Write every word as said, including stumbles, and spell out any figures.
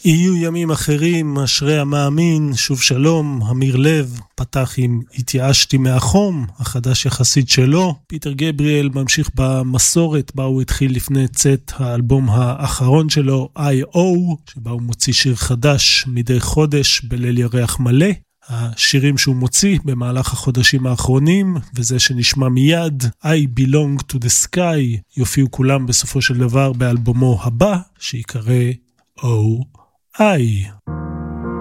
יהיו ימים אחרים, אשרי המאמין, שוב שלום, אמיר לב, פתח עם התייאשתי מהחום, החדש יחסית שלו. פיטר גבריאל ממשיך במסורת, בה הוא התחיל לפני צאת האלבום האחרון שלו, איי או, שבה הוא מוציא שיר חדש מדי חודש בליל ירח מלא. השירים שהוא מוציא במהלך החודשים האחרונים, וזה שנשמע מיד, I Belong to the Sky, יופיעו כולם בסופו של דבר באלבומו הבא, שיקרא או איי.